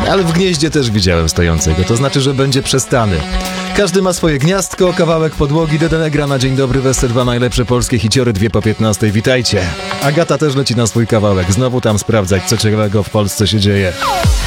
Ale w gnieździe też widziałem stojącego, to znaczy, że będzie przestany. Każdy ma swoje gniazdko, kawałek podłogi. Dede gra na Dzień Dobry, West2 najlepsze polskie hiciory, 2 po 15. Witajcie. Agata też leci na swój kawałek. Znowu tam sprawdzać, co ciekawego w Polsce się dzieje.